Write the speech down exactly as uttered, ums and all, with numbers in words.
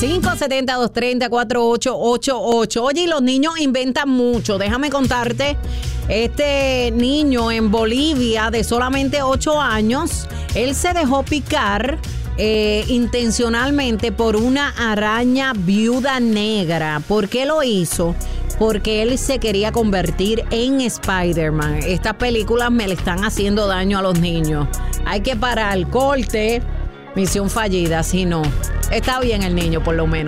cinco siete cero, dos tres cero, cuatro ocho ocho ocho. Oye, y los niños inventan mucho. Déjame contarte, este niño en Bolivia de solamente ocho años, él se dejó picar eh, intencionalmente por una araña viuda negra. ¿Por qué lo hizo? Porque él se quería convertir en Spider-Man. Estas películas me le están haciendo daño a los niños. Hay que parar, corte, misión fallida, si no. Está bien el niño, por lo menos.